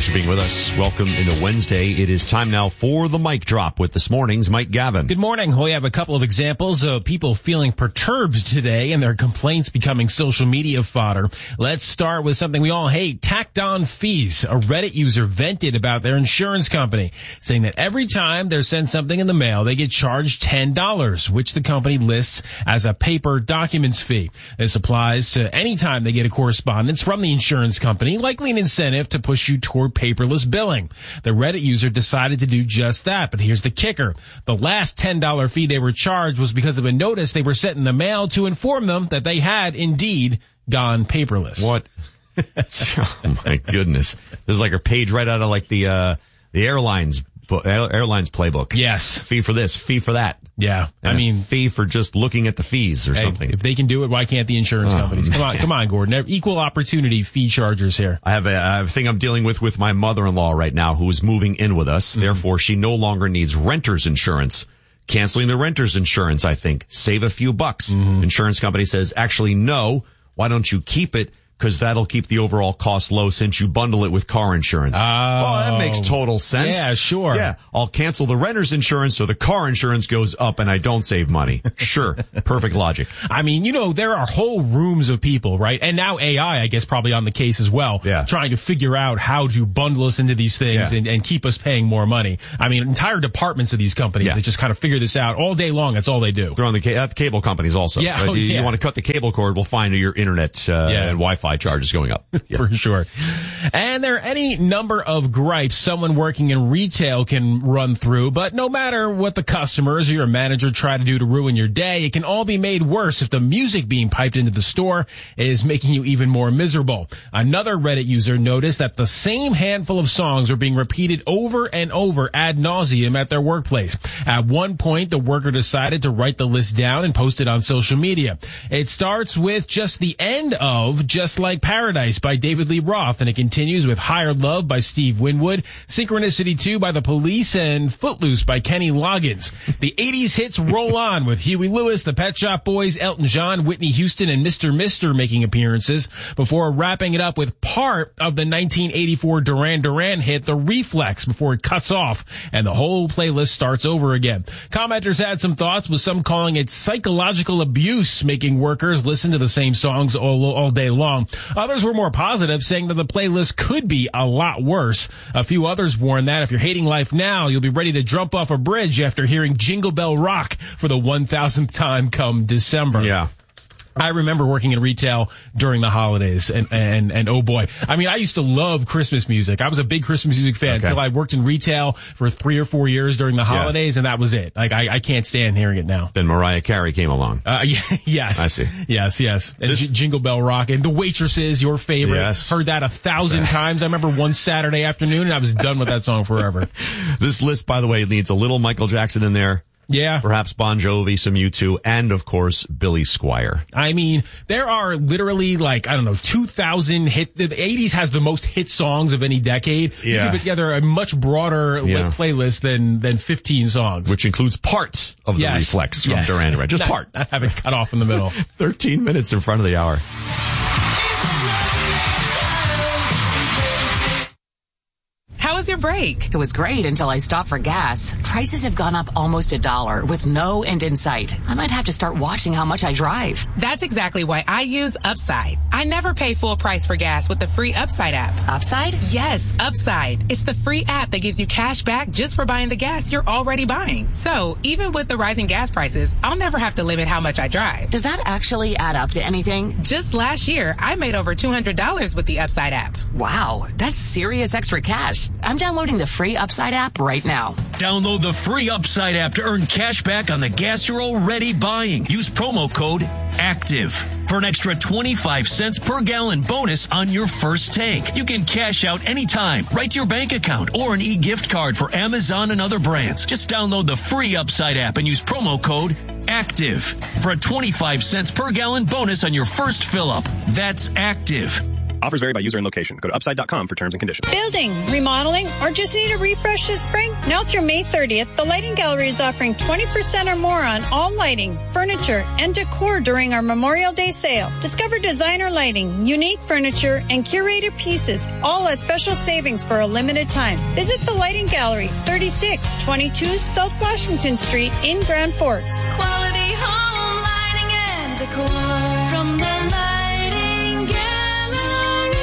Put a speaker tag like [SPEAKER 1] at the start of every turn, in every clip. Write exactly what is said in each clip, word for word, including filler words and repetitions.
[SPEAKER 1] Thanks for being with us. Welcome into Wednesday. It is time now for the mic drop with this morning's Mike Gavin.
[SPEAKER 2] Good morning. We have a couple of examples of people feeling perturbed today and their complaints becoming social media fodder. Let's start with something we all hate, tacked on fees. A Reddit user vented about their insurance company, saying that every time they're sent something in the mail, they get charged ten dollars, which the company lists as a paper documents fee. This applies to any time they get a correspondence from the insurance company, likely an incentive to push you toward paperless billing. The Reddit user decided to do just that, but here's the kicker. The last ten dollars fee they were charged was because of a notice they were sent in the mail to inform them that they had indeed gone paperless.
[SPEAKER 1] What? Oh my goodness. This is like a page right out of like the, uh, the airlines, airlines playbook.
[SPEAKER 2] Yes.
[SPEAKER 1] Fee for this, fee for that.
[SPEAKER 2] Yeah.
[SPEAKER 1] And
[SPEAKER 2] I mean,
[SPEAKER 1] fee for just looking at the fees or
[SPEAKER 2] hey,
[SPEAKER 1] something.
[SPEAKER 2] If they can do it, why can't the insurance
[SPEAKER 1] oh,
[SPEAKER 2] companies? Come on, come on, Gordon. Equal opportunity fee chargers here.
[SPEAKER 1] I have a, I have a thing I'm dealing with with my mother-in-law right now who is moving in with us. Mm-hmm. Therefore, she no longer needs renter's insurance. Canceling the renter's insurance, I think, save a few bucks. Mm-hmm. Insurance company says, actually, no. Why don't you keep it? Because that'll keep the overall cost low since you bundle it with car insurance.
[SPEAKER 2] Oh.
[SPEAKER 1] Well, that makes total sense.
[SPEAKER 2] Yeah, sure.
[SPEAKER 1] Yeah, I'll cancel the renter's insurance so the car insurance goes up and I don't save money. Sure. Perfect logic.
[SPEAKER 2] I mean, you know, there are whole rooms of people, right? And now A I, I guess, probably on the case as well.
[SPEAKER 1] Yeah.
[SPEAKER 2] Trying to figure out how to bundle us into these things
[SPEAKER 1] yeah.
[SPEAKER 2] and, and keep us paying more money. I mean, entire departments of these companies
[SPEAKER 1] yeah.
[SPEAKER 2] that just kind of figure this out all day long. That's all they do.
[SPEAKER 1] They're on the, ca- at the cable companies also.
[SPEAKER 2] Yeah.
[SPEAKER 1] Right?
[SPEAKER 2] Oh,
[SPEAKER 1] you,
[SPEAKER 2] yeah.
[SPEAKER 1] you want to cut the cable cord, we'll find your internet uh,
[SPEAKER 2] yeah.
[SPEAKER 1] and Wi-Fi charges going up.
[SPEAKER 2] Yeah. For sure. And there are any number of gripes someone working in retail can run through, but no matter what the customers or your manager try to do to ruin your day, it can all be made worse if the music being piped into the store is making you even more miserable. Another Reddit user noticed that the same handful of songs were being repeated over and over ad nauseum at their workplace. At one point, the worker decided to write the list down and post it on social media. It starts with just the end of Just Like Paradise by David Lee Roth, and it continues with Higher Love by Steve Winwood, Synchronicity two by The Police, and Footloose by Kenny Loggins. The eighties hits roll on with Huey Lewis, the Pet Shop Boys, Elton John, Whitney Houston, and Mister Mister making appearances before wrapping it up with part of the nineteen eighty-four Duran Duran hit The Reflex before it cuts off and the whole playlist starts over again. Commenters had some thoughts, with some calling it psychological abuse, making workers listen to the same songs all, all day long. Others were more positive, saying that the playlist could be a lot worse. A few others warned that if you're hating life now, you'll be ready to jump off a bridge after hearing Jingle Bell Rock for the one thousandth time come December.
[SPEAKER 1] Yeah.
[SPEAKER 2] I remember working in retail during the holidays, and, and, and oh boy. I mean, I used to love Christmas music. I was a big Christmas music fan
[SPEAKER 1] okay.
[SPEAKER 2] until I worked in retail for three or four years during the holidays, yeah. and that was it. Like, I, I can't stand hearing it now.
[SPEAKER 1] Then Mariah Carey came along.
[SPEAKER 2] Uh, yeah, yes.
[SPEAKER 1] I see.
[SPEAKER 2] Yes, yes. And
[SPEAKER 1] this...
[SPEAKER 2] J- Jingle Bell Rock, and The Waitresses, your favorite.
[SPEAKER 1] Yes.
[SPEAKER 2] Heard that a thousand times. I remember one Saturday afternoon, and I was done with that song forever.
[SPEAKER 1] This list, by the way, needs a little Michael Jackson in there.
[SPEAKER 2] Yeah.
[SPEAKER 1] Perhaps Bon Jovi, some U two, and of course, Billy Squier.
[SPEAKER 2] I mean, there are literally like, I don't know, two thousand hit, the eighties has the most hit songs of any decade.
[SPEAKER 1] Yeah.
[SPEAKER 2] You can put together a much broader
[SPEAKER 1] yeah.
[SPEAKER 2] like, playlist than, than fifteen songs.
[SPEAKER 1] Which includes parts of
[SPEAKER 2] yes.
[SPEAKER 1] the Reflex from
[SPEAKER 2] yes.
[SPEAKER 1] Duran Duran. Just
[SPEAKER 2] not,
[SPEAKER 1] part.
[SPEAKER 2] Not have it cut off in the middle.
[SPEAKER 1] thirteen minutes in front of the hour.
[SPEAKER 3] How was your break?
[SPEAKER 4] It was great until I stopped for gas. Prices have gone up almost a dollar with no end in sight. I might have to start watching how much I drive.
[SPEAKER 3] That's exactly why I use Upside. I never pay full price for gas with the free Upside app.
[SPEAKER 4] Upside?
[SPEAKER 3] Yes, Upside. It's the free app that gives you cash back just for buying the gas you're already buying. So even with the rising gas prices, I'll never have to limit how much I drive.
[SPEAKER 4] Does that actually add up to anything?
[SPEAKER 3] Just last year, I made over two hundred dollars with the Upside app.
[SPEAKER 4] Wow, that's serious extra cash. I'm downloading the free Upside app right now.
[SPEAKER 5] Download the free Upside app to earn cash back on the gas you're already buying. Use promo code ACTIVE for an extra twenty-five cents per gallon bonus on your first tank. You can cash out anytime, right to your bank account, or an e-gift card for Amazon and other brands. Just download the free Upside app and use promo code ACTIVE for a twenty-five cents per gallon bonus on your first fill-up. That's ACTIVE.
[SPEAKER 6] Offers vary by user and location. Go to upside dot com for terms and conditions.
[SPEAKER 7] Building, remodeling, or just need a refresh this spring? Now through May thirtieth, the Lighting Gallery is offering twenty percent or more on all lighting, furniture, and decor during our Memorial Day sale. Discover designer lighting, unique furniture, and curated pieces, all at special savings for a limited time. Visit the Lighting Gallery, thirty-six twenty-two South Washington Street in Grand Forks.
[SPEAKER 8] Quality home lighting and decor from the Lighting Gallery.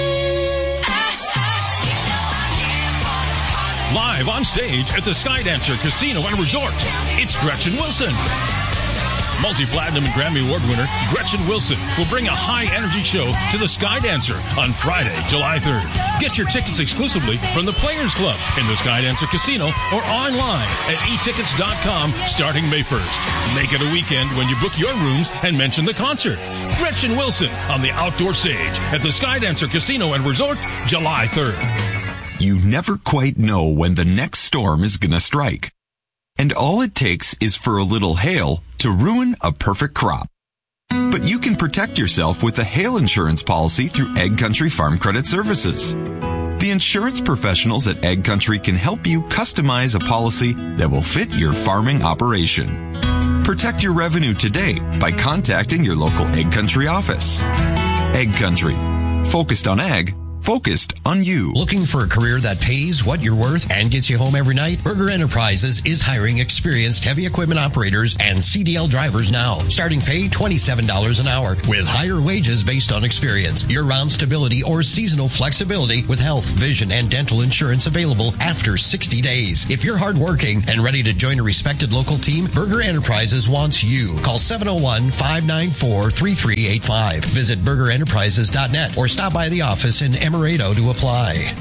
[SPEAKER 9] Live on stage at the Skydancer Casino and Resort, it's Gretchen Wilson. Multi-platinum and Grammy Award winner Gretchen Wilson will bring a high-energy show to the Skydancer on Friday, July third. Get your tickets exclusively from the Players Club in the Skydancer Casino or online at e tickets dot com starting May first. Make it a weekend when you book your rooms and mention the concert. Gretchen Wilson on the outdoor stage at the Skydancer Casino and Resort, July third.
[SPEAKER 10] You never quite know when the next storm is going to strike. And all it takes is for a little hail to ruin a perfect crop. But you can protect yourself with a hail insurance policy through Egg Country Farm Credit Services. The insurance professionals at Egg Country can help you customize a policy that will fit your farming operation. Protect your revenue today by contacting your local Egg Country office. Egg Country. Focused on ag. Focused on you.
[SPEAKER 11] Looking for a career that pays what you're worth and gets you home every night? Berger Enterprises is hiring experienced heavy equipment operators and C D L drivers now. Starting pay twenty-seven dollars an hour with higher wages based on experience, year-round stability, or seasonal flexibility with health, vision, and dental insurance available after sixty days. If you're hardworking and ready to join a respected local team, Berger Enterprises wants you. Call seven oh one, five nine four, three three eight five. Visit berger enterprises dot net or stop by the office in Emerald to apply.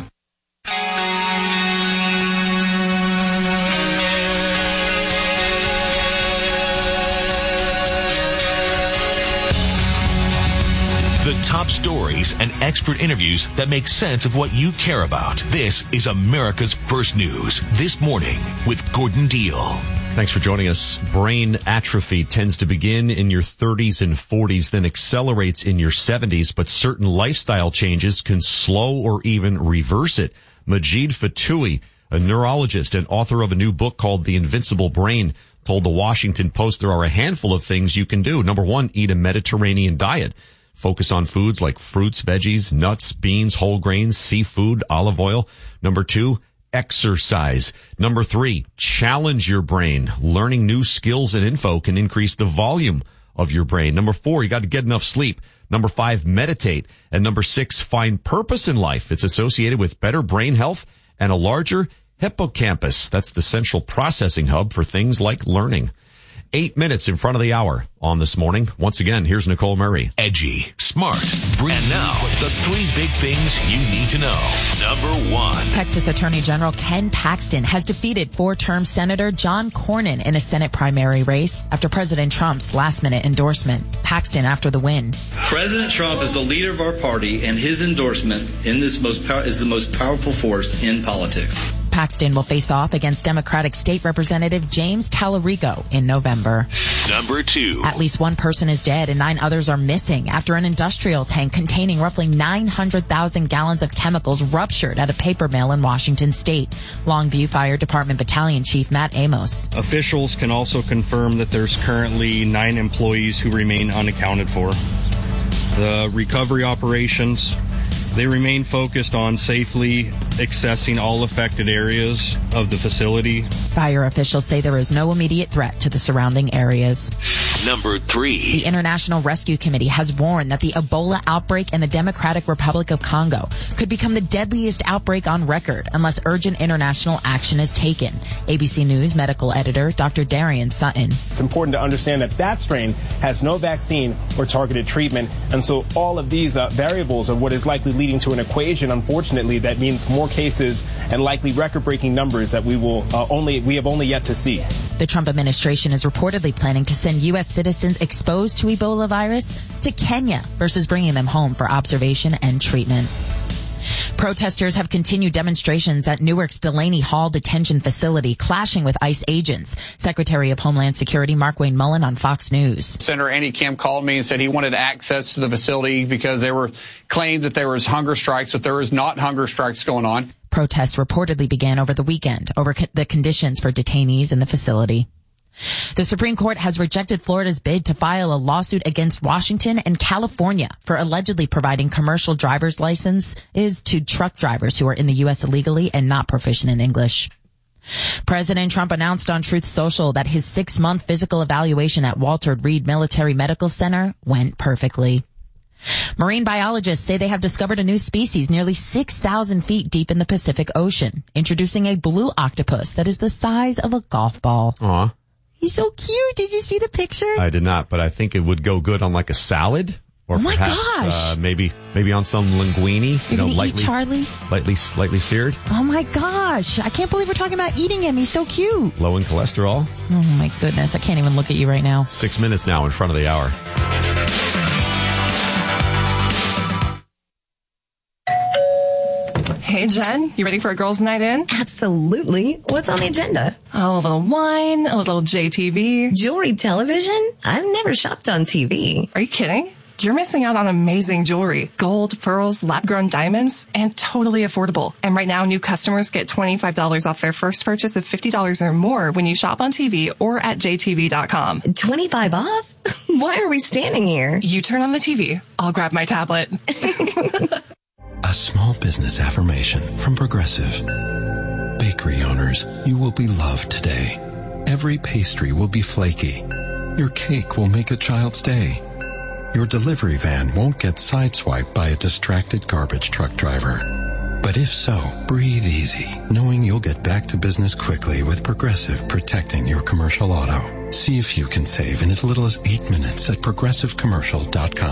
[SPEAKER 12] The top stories and expert interviews that make sense of what you care about. This is America's First News This Morning with Gordon Deal.
[SPEAKER 1] Thanks for joining us. Brain atrophy tends to begin in your thirties and forties, then accelerates in your seventies, but certain lifestyle changes can slow or even reverse it. Majid Fatoui, a neurologist and author of a new book called The Invincible Brain, told the Washington Post there are a handful of things you can do. Number one, eat a Mediterranean diet. Focus on foods like fruits, veggies, nuts, beans, whole grains, seafood, olive oil. Number two, exercise. Number three, challenge your brain. Learning new skills and info can increase the volume of your brain. Number four, you got to get enough sleep. Number five, meditate. And number six, find purpose in life. It's associated with better brain health and a larger hippocampus. That's the central processing hub for things like learning. Eight minutes in front of the hour on This Morning. Once again, here's Nicole Murray.
[SPEAKER 12] Edgy, smart, brilliant. And now, the three big things you need to know. Number one.
[SPEAKER 13] Texas Attorney General Ken Paxton has defeated four-term Senator John Cornyn in a Senate primary race after President Trump's last-minute endorsement. Paxton after the win.
[SPEAKER 14] President Trump is the leader of our party, and his endorsement in this most pow- is the most powerful force in politics.
[SPEAKER 13] Paxton will face off against Democratic State Representative James Tallarico in November.
[SPEAKER 12] Number two.
[SPEAKER 13] At least one person is dead and nine others are missing after an industrial tank containing roughly nine hundred thousand gallons of chemicals ruptured at a paper mill in Washington State. Longview Fire Department Battalion Chief Matt Amos.
[SPEAKER 15] Officials can also confirm that there's currently nine employees who remain unaccounted for. The recovery operations, they remain focused on safely accessing all affected areas of the facility.
[SPEAKER 13] Fire officials say there is no immediate threat to the surrounding areas.
[SPEAKER 12] Number three.
[SPEAKER 13] The International Rescue Committee has warned that the Ebola outbreak in the Democratic Republic of Congo could become the deadliest outbreak on record unless urgent international action is taken. A B C News medical editor Doctor Darian Sutton.
[SPEAKER 16] It's important to understand that that strain has no vaccine or targeted treatment, and so all of these uh, variables are what is likely leading to an equation, unfortunately, that means more cases and likely record-breaking numbers that we will uh, only we have only yet to see.
[SPEAKER 13] The Trump administration is reportedly planning to send U S citizens exposed to Ebola virus to Kenya versus bringing them home for observation and treatment. Protesters have continued demonstrations at Newark's Delaney Hall detention facility, clashing with ICE agents. Secretary of Homeland Security Mark Wayne Mullen on Fox News.
[SPEAKER 17] Senator Andy Kim called me and said he wanted access to the facility because they were claimed that there was hunger strikes, but there was not hunger strikes going on.
[SPEAKER 13] Protests reportedly began over the weekend over co- the conditions for detainees in the facility. The Supreme Court has rejected Florida's bid to file a lawsuit against Washington and California for allegedly providing commercial driver's licenses to truck drivers who are in the U S illegally and not proficient in English. President Trump announced on Truth Social that his six-month physical evaluation at Walter Reed Military Medical Center went perfectly. Marine biologists say they have discovered a new species nearly six thousand feet deep in the Pacific Ocean, introducing a blue octopus that is the size of a golf ball.
[SPEAKER 1] Aw.
[SPEAKER 13] He's so cute. Did you see the picture?
[SPEAKER 1] I did not, but I think it would go good on like a salad. Or
[SPEAKER 13] oh my
[SPEAKER 1] perhaps,
[SPEAKER 13] gosh.
[SPEAKER 1] Uh, maybe, maybe on some linguine.
[SPEAKER 13] You're
[SPEAKER 1] you know,
[SPEAKER 13] gonna
[SPEAKER 1] lightly,
[SPEAKER 13] eat Charlie?
[SPEAKER 1] Lightly, slightly seared.
[SPEAKER 13] Oh my gosh. I can't believe we're talking about eating him. He's so cute.
[SPEAKER 1] Low in cholesterol.
[SPEAKER 13] Oh my goodness. I can't even look at you right now.
[SPEAKER 1] Six minutes now in front of the hour.
[SPEAKER 18] Hey, Jen, you ready for a girls' night in?
[SPEAKER 19] Absolutely. What's on the agenda?
[SPEAKER 18] Oh, a little wine, a little J T V.
[SPEAKER 19] Jewelry television? I've never shopped on T V.
[SPEAKER 18] Are you kidding? You're missing out on amazing jewelry. Gold, pearls, lab-grown diamonds, and totally affordable. And right now, new customers get twenty-five dollars off their first purchase of fifty dollars or more when you shop on T V or at J T V dot com.
[SPEAKER 19] twenty-five off? Why are we standing here?
[SPEAKER 18] You turn on the T V. I'll grab my tablet.
[SPEAKER 20] A small business affirmation from Progressive. Bakery owners, you will be loved today. Every pastry will be flaky. Your cake will make a child's day. Your delivery van won't get sideswiped by a distracted garbage truck driver. But if so, breathe easy, knowing you'll get back to business quickly with Progressive protecting your commercial auto. See if you can save in as little as eight minutes at progressive commercial dot com.